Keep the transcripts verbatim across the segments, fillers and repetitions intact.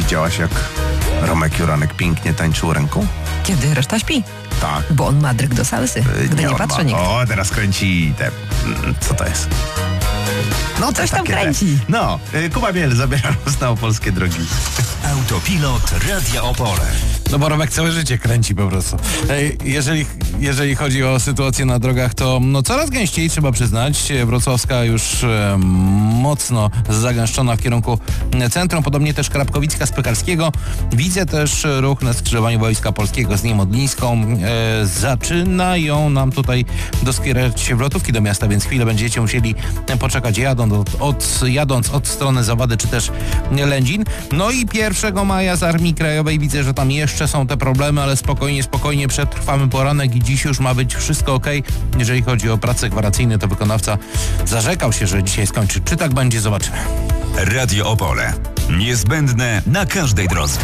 Widziałaś, jak Romek Juranek pięknie tańczył ręką? Kiedy reszta śpi. Tak. Bo on ma dryg do salsy, gdy nie, nie patrzy ma. nikt. O, teraz kręci te... Co to jest? No coś tam kręci. Te. No, Kuba Biel zabiera nas na opolskie drogi. Autopilot Radia Opole. No bo Romek całe życie kręci po prostu. Jeżeli, jeżeli chodzi o sytuację na drogach, to no coraz gęściej, trzeba przyznać. Wrocławska już e, mocno zagęszczona w kierunku centrum, podobnie też Krapkowicka z Pekarskiego. Widzę też ruch na skrzyżowaniu Wojska Polskiego z Niemodlińską. E, zaczynają nam tutaj doskwierać wlotówki do miasta, więc chwilę będziecie musieli poczekać jadąc od, od, jadąc od strony Zawady czy też Lędzin. No i pierwszego maja z Armii Krajowej widzę, że tam jeszcze są te problemy, ale spokojnie, spokojnie przetrwamy poranek i dziś już ma być wszystko ok. Jeżeli chodzi o prace gwarancyjne, to wykonawca zarzekał się, że dzisiaj skończy. Czy tak będzie? Zobaczymy. Radio Opole. Niezbędne na każdej drodze.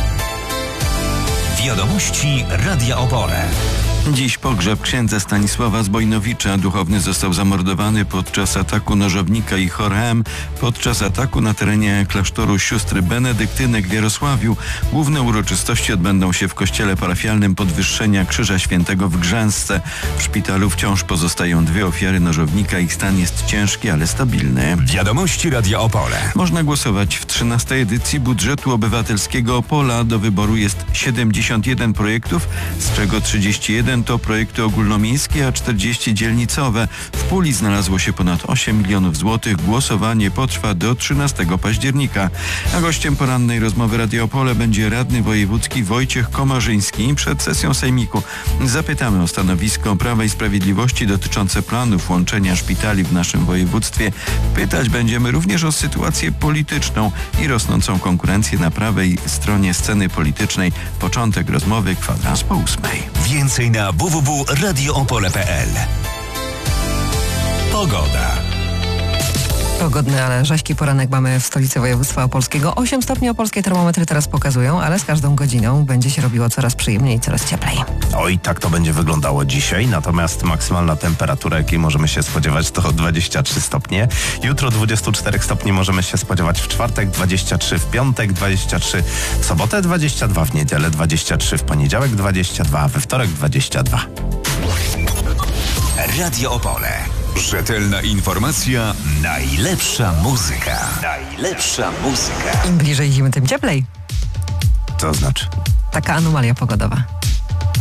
Wiadomości Radia Opole. Dziś pogrzeb księdza Stanisława Zbojnowicza. Duchowny został zamordowany podczas ataku nożownika i Chorem, podczas ataku na terenie klasztoru sióstr benedyktynek w Jarosławiu. Główne uroczystości odbędą się w kościele parafialnym Podwyższenia Krzyża Świętego w Grzęsce. W szpitalu wciąż pozostają dwie ofiary nożownika. Ich stan jest ciężki, ale stabilny. Wiadomości Radia Opole. Można głosować w trzynastej edycji budżetu obywatelskiego Opola. Do wyboru jest siedemdziesiąt jeden projektów, z czego trzydzieści jeden to projekty ogólnomiejskie, a czterdzieści dzielnicowe. W puli znalazło się ponad osiem milionów złotych. Głosowanie potrwa do trzynastego października. A gościem porannej rozmowy Radia Opole będzie radny wojewódzki Wojciech Komarzyński. Przed sesją sejmiku zapytamy o stanowisko Prawa i Sprawiedliwości dotyczące planów łączenia szpitali w naszym województwie. Pytać będziemy również o sytuację polityczną i rosnącą konkurencję na prawej stronie sceny politycznej. Początek rozmowy kwadrans po ósmej. Więcej na w w w kropka radio opole kropka p l. Pogoda. Pogodny, ale rześki poranek mamy w stolicy województwa opolskiego. osiem stopni opolskie termometry teraz pokazują, ale z każdą godziną będzie się robiło coraz przyjemniej i coraz cieplej. Oj, tak to będzie wyglądało dzisiaj, natomiast maksymalna temperatura, jakiej możemy się spodziewać, to dwadzieścia trzy stopnie. Jutro dwadzieścia cztery stopni możemy się spodziewać w czwartek, dwadzieścia trzy w piątek, dwadzieścia trzy w sobotę, dwadzieścia dwa w niedzielę, dwadzieścia trzy w poniedziałek, dwadzieścia dwa, a we wtorek dwadzieścia dwa. Radio Opole. Rzetelna informacja, najlepsza muzyka. Najlepsza muzyka. Im bliżej zimy, tym cieplej. Co znaczy? Taka anomalia pogodowa.